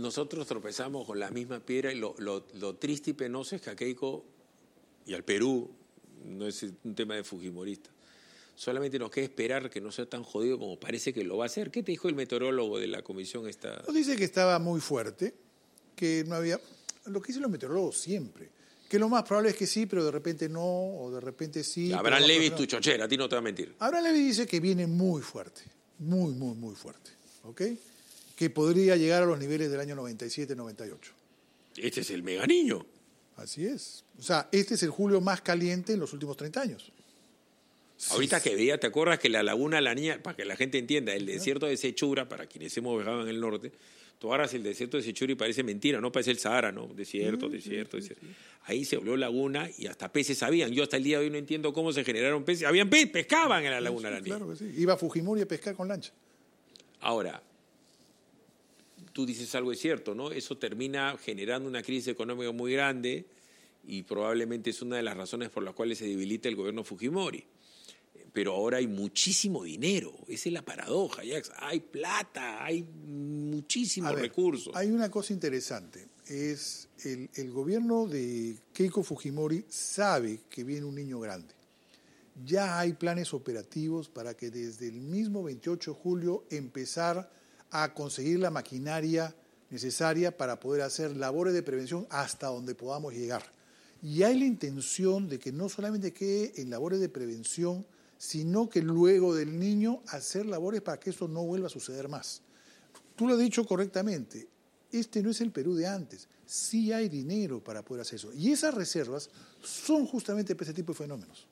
nosotros tropezamos con la misma piedra y lo triste y penoso es que a Keiko y al Perú, no es un tema de fujimorista, solamente nos queda esperar que no sea tan jodido como parece que lo va a hacer. ¿Qué te dijo el meteorólogo de la comisión esta? Nos dice que estaba muy fuerte, que no había... Lo que dicen los meteorólogos siempre, que lo más probable es que sí, pero de repente no, o de repente sí. Abraham Levy es tu chochera, a ti no te va a mentir. Abraham Levy dice que viene muy fuerte, muy, muy, muy fuerte, ¿ok? Que podría llegar a los niveles del año 97-98. Este es el mega niño. Así es. O sea, este es el julio más caliente en los últimos 30 años. Ahorita que veía, ¿te acuerdas que la laguna La Niña, para que la gente entienda, el desierto de Sechura, para quienes hemos viajado en el norte, tú agarras el desierto de Sechura y parece mentira, no parece el Sahara, ¿no? Desierto. Ahí se volvió laguna y hasta peces habían. Yo hasta el día de hoy no entiendo cómo se generaron peces. Habían peces, pescaban en la laguna La Niña. Claro que sí. Iba a Fujimori a pescar con lancha. Ahora, tú dices algo es cierto, ¿no? Eso termina generando una crisis económica muy grande y probablemente es una de las razones por las cuales se debilita el gobierno Fujimori. Pero ahora hay muchísimo dinero, esa es la paradoja, Jax. Hay plata, hay muchísimos recursos. Hay una cosa interesante, es el gobierno de Keiko Fujimori sabe que viene un niño grande. Ya hay planes operativos para que desde el mismo 28 de julio empezar a conseguir la maquinaria necesaria para poder hacer labores de prevención hasta donde podamos llegar. Y hay la intención de que no solamente quede en labores de prevención, sino que luego del niño hacer labores para que eso no vuelva a suceder más. Tú lo has dicho correctamente, este no es el Perú de antes, sí hay dinero para poder hacer eso. Y esas reservas son justamente para ese tipo de fenómenos.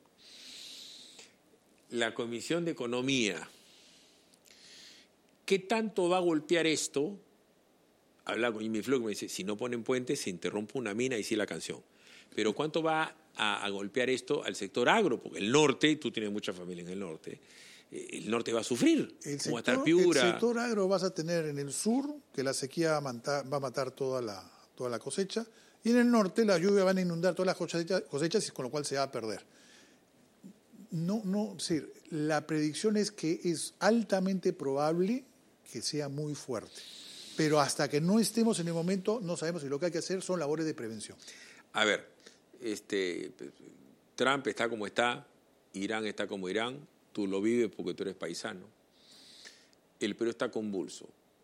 La Comisión de Economía, ¿qué tanto va a golpear esto? Habla con Jimmy Floyd, me dice, si no ponen puentes se interrumpe una mina y sí la canción. Pero ¿cuánto va a golpear esto al sector agro? Porque el norte, tú tienes mucha familia en el norte va a sufrir. El sector agro vas a tener en el sur, que la sequía va a matar toda la cosecha, y en el norte la lluvia van a inundar todas las cosechas, con lo cual se va a perder. Sí, la predicción es que es altamente probable que sea muy fuerte. Pero hasta que no estemos en el momento, no sabemos si lo que hay que hacer son labores de prevención. A ver, Trump está como está, Irán está como Irán, tú lo vives porque tú eres paisano. El Perú está convulso.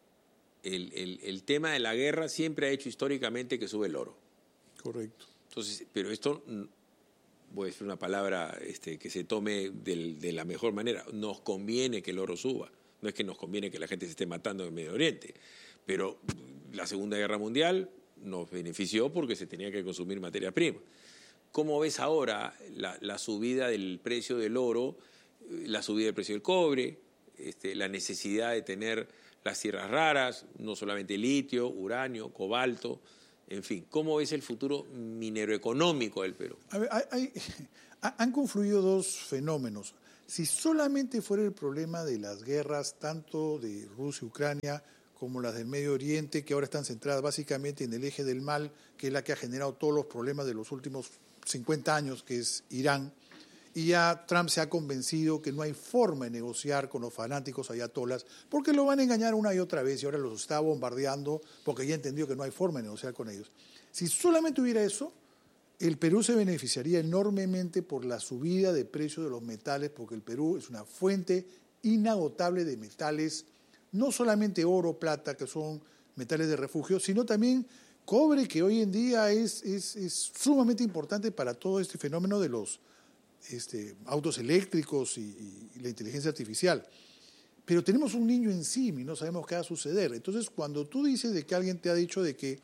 El tema de la guerra siempre ha hecho históricamente que sube el oro. Correcto. Entonces, pero esto, voy a decir una palabra que se tome de la mejor manera, nos conviene que el oro suba. No es que nos conviene que la gente se esté matando en Medio Oriente, pero la Segunda Guerra Mundial nos benefició porque se tenía que consumir materia prima. ¿Cómo ves ahora la subida del precio del oro, la subida del precio del cobre, la necesidad de tener las tierras raras, no solamente litio, uranio, cobalto, en fin? ¿Cómo ves el futuro mineroeconómico del Perú? A ver, han confluido dos fenómenos. Si solamente fuera el problema de las guerras, tanto de Rusia y Ucrania, como las del Medio Oriente, que ahora están centradas básicamente en el eje del mal, que es la que ha generado todos los problemas de los últimos 50 años, que es Irán, y ya Trump se ha convencido que no hay forma de negociar con los fanáticos ayatolas, porque lo van a engañar una y otra vez, y ahora los está bombardeando, porque ya entendió que no hay forma de negociar con ellos. Si solamente hubiera eso, el Perú se beneficiaría enormemente por la subida de precio de los metales, porque el Perú es una fuente inagotable de metales, no solamente oro, plata, que son metales de refugio, sino también cobre, que hoy en día es sumamente importante para todo este fenómeno de los autos eléctricos y la inteligencia artificial. Pero tenemos un niño encima y no sabemos qué va a suceder. Entonces, cuando tú dices de que alguien te ha dicho de que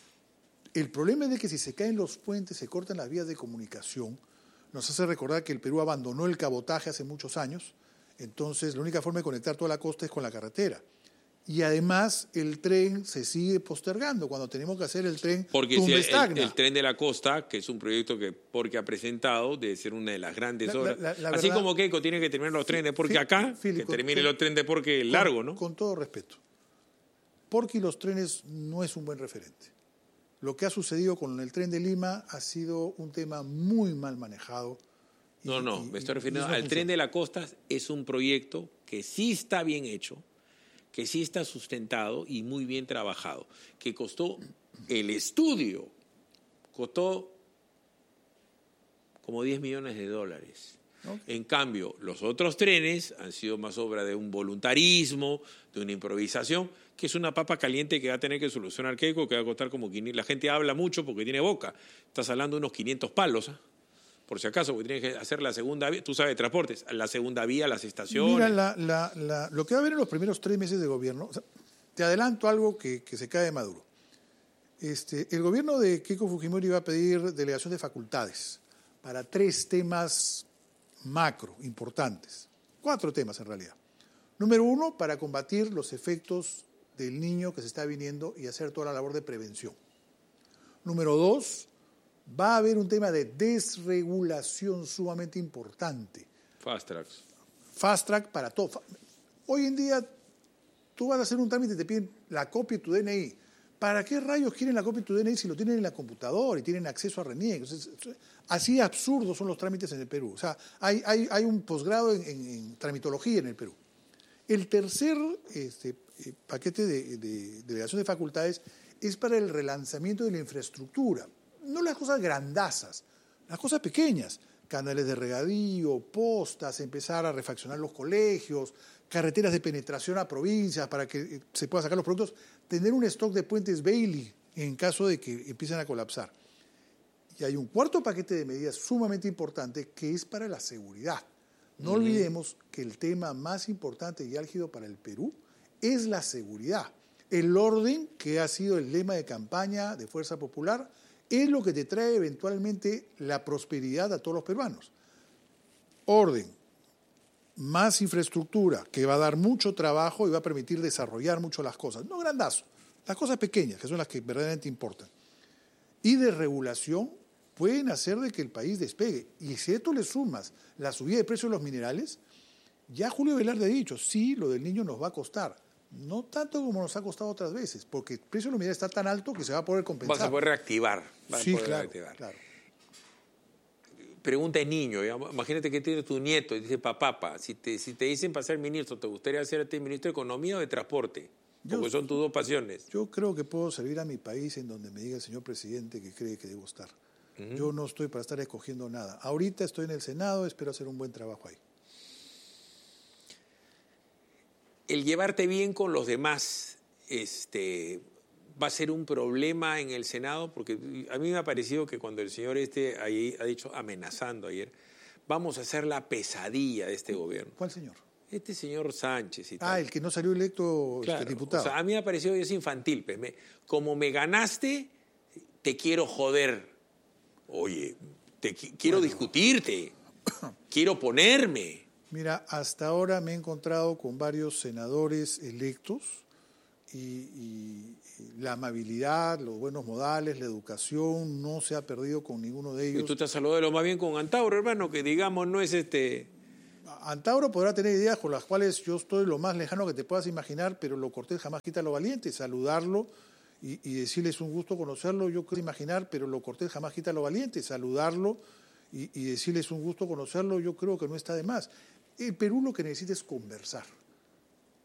el problema es de que si se caen los puentes, se cortan las vías de comunicación, nos hace recordar que el Perú abandonó el cabotaje hace muchos años. Entonces, la única forma de conectar toda la costa es con la carretera. Y además, el tren se sigue postergando cuando tenemos que hacer el tren Tumbes-Tacna. El tren de la costa, que es un proyecto que porque ha presentado, debe ser una de las grandes obras. Así como Keiko tiene que terminar los trenes porque acá, que termine los trenes de porque largo, ¿no? Con todo respeto. Porque los trenes no es un buen referente. Lo que ha sucedido con el tren de Lima ha sido un tema muy mal manejado. Me estoy refiriendo al tren de la costa. Es un proyecto que sí está bien hecho, que sí está sustentado y muy bien trabajado, que costó, el estudio costó como $10 millones. Okay. En cambio, los otros trenes han sido más obra de un voluntarismo, de una improvisación, que es una papa caliente que va a tener que solucionar Keiko, que va a costar como 500. La gente habla mucho porque tiene boca. Estás hablando de unos 500 palos, ¿eh? Por si acaso, porque tienes que hacer la segunda vía. Tú sabes de transportes, la segunda vía, las estaciones. Mira, lo que va a haber en los primeros 3 meses de gobierno, o sea, te adelanto algo que se cae de Maduro. El gobierno de Keiko Fujimori va a pedir delegación de facultades para 3 temas macro, importantes. 4 temas en realidad. Número 1, para combatir los efectos del niño que se está viniendo y hacer toda la labor de prevención. Número 2, va a haber un tema de desregulación sumamente importante. Fast tracks. Fast track para todo. Hoy en día, tú vas a hacer un trámite y te piden la copia de tu DNI. ¿Para qué rayos quieren la copia de tu DNI si lo tienen en la computadora y tienen acceso a RENIEC? Así absurdos son los trámites en el Perú. O sea, hay un posgrado en tramitología en el Perú. El tercer paquete de delegación de facultades es para el relanzamiento de la infraestructura. No las cosas grandazas, las cosas pequeñas. Canales de regadío, postas, empezar a refaccionar los colegios, carreteras de penetración a provincias para que se puedan sacar los productos, tener un stock de puentes Bailey en caso de que empiecen a colapsar. Y hay un cuarto paquete de medidas sumamente importante que es para la seguridad. No olvidemos que el tema más importante y álgido para el Perú es la seguridad. El orden, que ha sido el lema de campaña de Fuerza Popular, es lo que te trae eventualmente la prosperidad a todos los peruanos. Orden, más infraestructura, que va a dar mucho trabajo y va a permitir desarrollar mucho las cosas. No grandazo, las cosas pequeñas, que son las que verdaderamente importan. Y de regulación pueden hacer de que el país despegue. Y si a esto le sumas la subida de precios de los minerales, ya Julio Velarde ha dicho, sí, lo del niño nos va a costar. No tanto como nos ha costado otras veces, porque el precio de los minerales está tan alto que se va a poder compensar. Vas a poder reactivar. Claro. Pregunta de niño, imagínate que tienes tu nieto y dice, papá, si te dicen para ser ministro, ¿te gustaría hacerte ministro de Economía o de Transporte? Porque son tus 2 pasiones. Yo creo que puedo servir a mi país en donde me diga el señor presidente que cree que debo estar. Yo no estoy para estar escogiendo nada. Ahorita estoy en el Senado, espero hacer un buen trabajo ahí. El llevarte bien con los demás va a ser un problema en el Senado, porque a mí me ha parecido que cuando el señor ahí ha dicho, amenazando ayer, vamos a hacer la pesadilla de este gobierno. ¿Cuál señor? Este señor Sánchez y tal. El que no salió electo, claro, diputado. O sea, a mí me ha parecido es infantil. Pues, como me ganaste, te quiero joder. Oye, quiero discutirte, quiero ponerme. Mira, hasta ahora me he encontrado con varios senadores electos y la amabilidad, los buenos modales, la educación no se ha perdido con ninguno de ellos. Y tú te has saludado de lo más bien con Antauro, hermano, que digamos no es Antauro podrá tener ideas con las cuales yo estoy lo más lejano que te puedas imaginar, pero lo cortés jamás quita lo valiente. Saludarlo y decirle es un gusto conocerlo, yo creo imaginar, pero lo cortés jamás quita lo valiente. Saludarlo y decirle es un gusto conocerlo, yo creo que no está de más. El Perú lo que necesita es conversar.